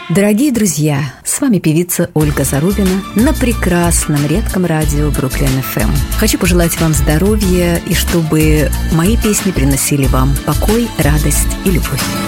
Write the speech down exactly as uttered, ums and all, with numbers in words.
Дорогие друзья, с вами певица Ольга Зарубина на прекрасном редком радио Бруклин эф эм. Хочу пожелать вам здоровья и чтобы мои песни приносили вам покой, радость и любовь.